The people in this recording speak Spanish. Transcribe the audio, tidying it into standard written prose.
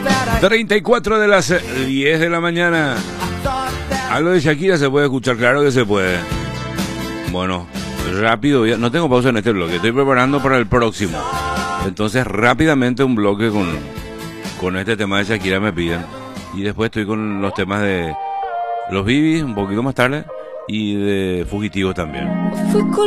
34 de las 10 de la mañana. Algo de Shakira se puede escuchar, claro que se puede. Bueno, rápido, no tengo pausa en este bloque, estoy preparando para el próximo. Entonces rápidamente un bloque con este tema de Shakira me piden. Y después estoy con los temas de los Bibis un poquito más tarde y de Fugitivos también.